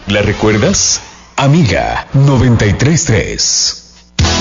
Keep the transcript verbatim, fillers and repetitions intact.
¿La recuerdas? Amiga noventa y tres punto tres.